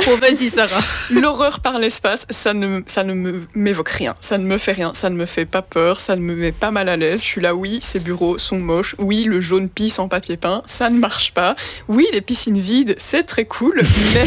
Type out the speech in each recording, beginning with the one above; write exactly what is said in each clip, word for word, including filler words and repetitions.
propos, vas-y Sarah. L'horreur par l'espace, ça ne, ça ne me, m'évoque rien, ça ne me fait rien, ça ne me fait pas peur, ça ne me met pas mal à l'aise. Je suis là, oui, ces bureaux sont moches, oui, le jaune pis sans papier peint, ça ne marche pas. Oui, les piscines vides, c'est très cool, mais...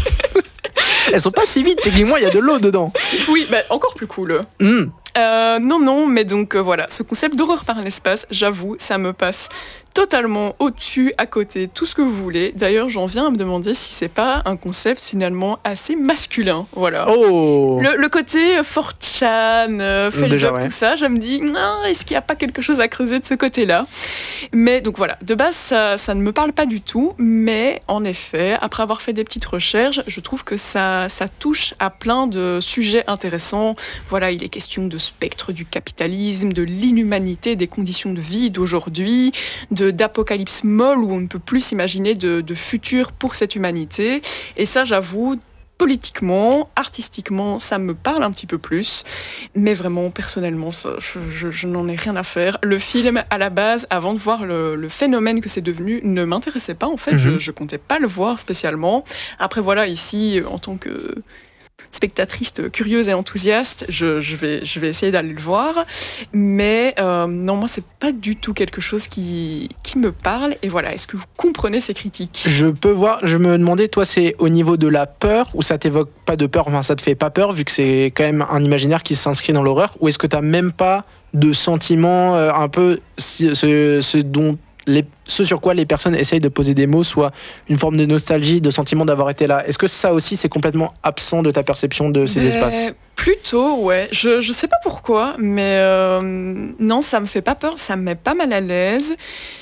Elles sont pas si vides, techniquement, il y a de l'eau dedans. Oui, bah, encore plus cool. Mm. Euh, non, non, mais donc euh, voilà, ce concept d'horreur par l'espace, j'avoue, ça me passe totalement au-dessus, à côté, tout ce que vous voulez. D'ailleurs, j'en viens à me demander si c'est pas un concept finalement assez masculin, voilà. Oh. Le, le côté four chan, euh, fait le job, ouais. tout ça, je me dis, non, est-ce qu'il n'y a pas quelque chose à creuser de ce côté-là ? Mais donc voilà, de base, ça, ça ne me parle pas du tout, mais en effet, après avoir fait des petites recherches, je trouve que ça, ça touche à plein de sujets intéressants. Voilà, il est question de spectre du capitalisme, de l'inhumanité des conditions de vie d'aujourd'hui, de, d'apocalypse molle où on ne peut plus s'imaginer de, de futur pour cette humanité. Et ça, j'avoue, politiquement, artistiquement, ça me parle un petit peu plus. Mais vraiment, personnellement, ça, je, je, je n'en ai rien à faire. Le film, à la base, avant de voir le, le phénomène que c'est devenu, ne m'intéressait pas. En fait, mm-hmm. je, je comptais pas le voir spécialement. Après, voilà, ici, en tant que spectatrice curieuse et enthousiaste, je, je, vais, je vais essayer d'aller le voir. Mais euh, non, moi, c'est pas du tout quelque chose qui, qui me parle. Et voilà, est-ce que vous comprenez ces critiques ? Je peux voir, je me demandais, toi, c'est au niveau de la peur, ou ça t'évoque pas de peur, enfin, ça te fait pas peur, vu que c'est quand même un imaginaire qui s'inscrit dans l'horreur, ou est-ce que t'as même pas de sentiment euh, un peu ce, ce dont Les, ce sur quoi les personnes essayent de poser des mots, soit une forme de nostalgie, de sentiment d'avoir été là. Est-ce que ça aussi, c'est complètement absent de ta perception de ces mais espaces ? Plutôt, ouais. Je, je sais pas pourquoi, mais euh, non, ça me fait pas peur, ça me met pas mal à l'aise.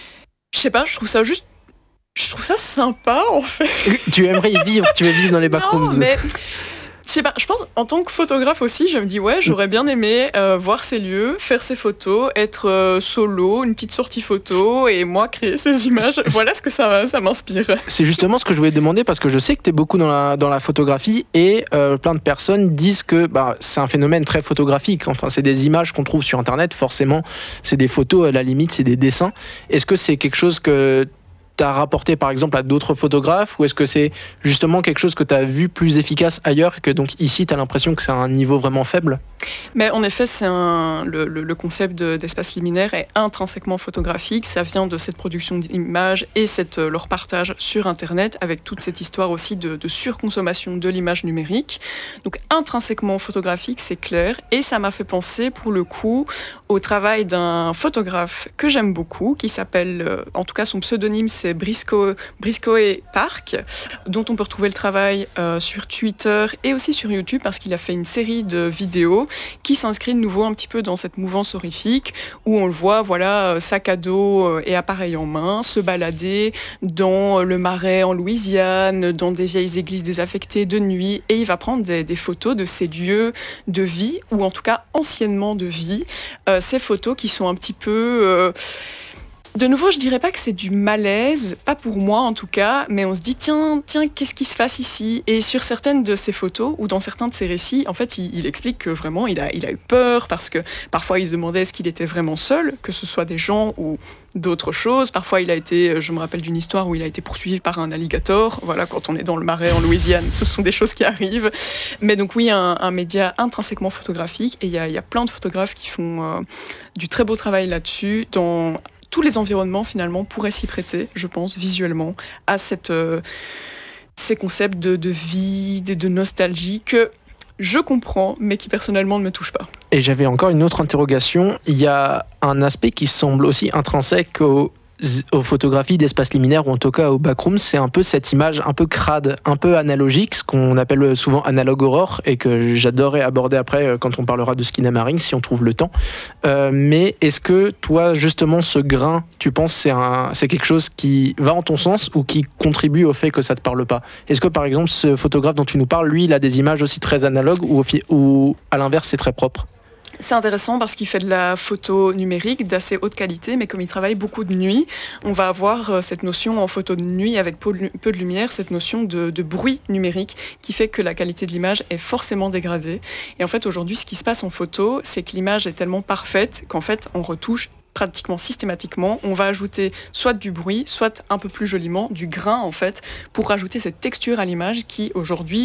Je sais pas, je trouve ça juste... Je trouve ça sympa, en fait. Tu aimerais y vivre, tu veux vivre dans les backrooms. Non, mais... Je sais pas, je pense en tant que photographe aussi, je me dis ouais, j'aurais bien aimé euh, voir ces lieux, faire ces photos, être euh, solo, une petite sortie photo et moi créer ces images. Voilà ce que ça, ça m'inspire. C'est justement ce que je voulais te demander parce que je sais que tu es beaucoup dans la, dans la photographie et euh, plein de personnes disent que bah, c'est un phénomène très photographique. Enfin, c'est des images qu'on trouve sur Internet, forcément, c'est des photos, à la limite, c'est des dessins. Est-ce que c'est quelque chose que t'as rapporté par exemple à d'autres photographes ou est-ce que c'est justement quelque chose que t'as vu plus efficace ailleurs et que donc ici t'as l'impression que c'est un niveau vraiment faible ? Mais en effet, c'est un, le, le, le concept de, d'espace liminaire est intrinsèquement photographique. Ça vient de cette production d'images et cette, leur partage sur Internet avec toute cette histoire aussi de, de surconsommation de l'image numérique. Donc intrinsèquement photographique, c'est clair. Et ça m'a fait penser pour le coup au travail d'un photographe que j'aime beaucoup, qui s'appelle, en tout cas son pseudonyme c'est Briscoe, Briscoe Park, dont on peut retrouver le travail euh, sur Twitter et aussi sur YouTube parce qu'il a fait une série de vidéos qui s'inscrit de nouveau un petit peu dans cette mouvance horrifique où on le voit, voilà, sac à dos et appareil en main, se balader dans le Marais en Louisiane, dans des vieilles églises désaffectées de nuit, et il va prendre des, des photos de ces lieux de vie, ou en tout cas anciennement de vie, euh, ces photos qui sont un petit peu... Euh, De nouveau, je dirais pas que c'est du malaise, pas pour moi en tout cas, mais on se dit tiens, tiens, qu'est-ce qui se passe ici ? Et sur certaines de ces photos ou dans certains de ses récits, en fait, il, il explique que vraiment, il a, il a eu peur parce que parfois il se demandait est-ce qu'il était vraiment seul, que ce soit des gens ou d'autres choses. Parfois, il a été, je me rappelle d'une histoire où il a été poursuivi par un alligator. Voilà, quand on est dans le Marais en Louisiane, ce sont des choses qui arrivent. Mais donc oui, un, un média intrinsèquement photographique, et il y a, il y a plein de photographes qui font euh, du très beau travail là-dessus, dans tous les environnements, finalement, pourraient s'y prêter, je pense, visuellement, à cette, euh, ces concepts de, de vide et de nostalgie que je comprends, mais qui, personnellement, ne me touchent pas. Et j'avais encore une autre interrogation. Il y a un aspect qui semble aussi intrinsèque au aux photographies d'espace liminaire ou en tout cas au backroom, c'est un peu cette image un peu crade, un peu analogique, ce qu'on appelle souvent analogue horror et que j'adorerais aborder après quand on parlera de Skinamarink si on trouve le temps. Euh, mais est-ce que toi justement ce grain, tu penses c'est un, c'est quelque chose qui va en ton sens ou qui contribue au fait que ça te parle pas ? Est-ce que par exemple ce photographe dont tu nous parles, lui il a des images aussi très analogues ou, au fi- ou à l'inverse c'est très propre ? C'est intéressant parce qu'il fait de la photo numérique d'assez haute qualité, mais comme il travaille beaucoup de nuit, on va avoir cette notion en photo de nuit avec peu de lumière, cette notion de, de bruit numérique qui fait que la qualité de l'image est forcément dégradée. Et en fait, aujourd'hui, ce qui se passe en photo, c'est que l'image est tellement parfaite qu'en fait, on retouche pratiquement systématiquement, on va ajouter soit du bruit, soit un peu plus joliment du grain en fait, pour rajouter cette texture à l'image qui aujourd'hui